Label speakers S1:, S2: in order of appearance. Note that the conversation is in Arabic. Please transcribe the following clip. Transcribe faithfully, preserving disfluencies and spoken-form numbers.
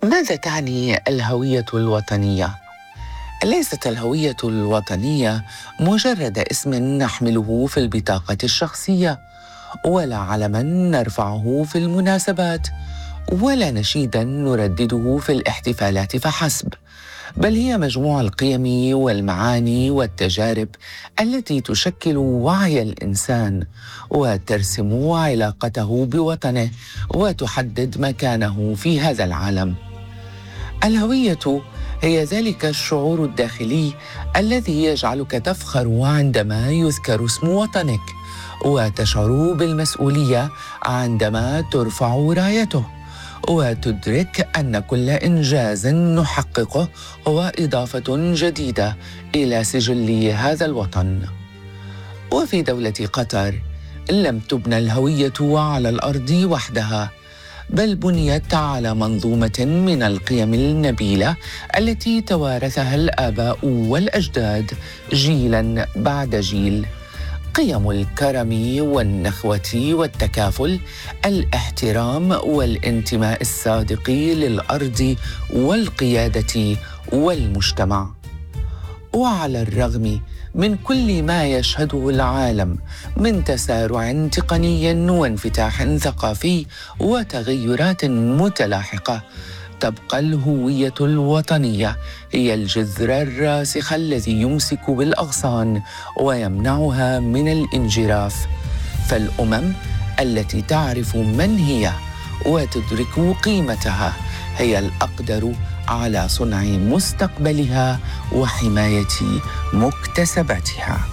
S1: ماذا تعني الهوية الوطنية؟ ليست الهوية الوطنية مجرد اسم نحمله في البطاقة الشخصية، ولا علما نرفعه في المناسبات، ولا نشيدا نردده في الاحتفالات فحسب، بل هي مجموع القيم والمعاني والتجارب التي تشكل وعي الإنسان وترسم علاقته بوطنه وتحدد مكانه في هذا العالم. الهوية هي ذلك الشعور الداخلي الذي يجعلك تفخر عندما يذكر اسم وطنك، وتشعر بالمسؤولية عندما ترفع رايته، وتدرك أن كل إنجاز نحققه هو إضافة جديدة إلى سجل هذا الوطن. وفي دولة قطر لم تبنى الهوية على الأرض وحدها، بل بنيت على منظومة من القيم النبيلة التي توارثها الآباء والأجداد جيلاً بعد جيل. قيم الكرم والنخوة والتكافل، الاحترام والانتماء الصادق للأرض والقيادة والمجتمع. وعلى الرغم من كل ما يشهده العالم من تسارع تقني وانفتاح ثقافي وتغيرات متلاحقة، تبقى الهوية الوطنية هي الجذر الراسخ الذي يمسك بالأغصان ويمنعها من الانجراف. فالأمم التي تعرف من هي وتدرك قيمتها هي الأقدر على صنع مستقبلها وحماية مكتسباتها.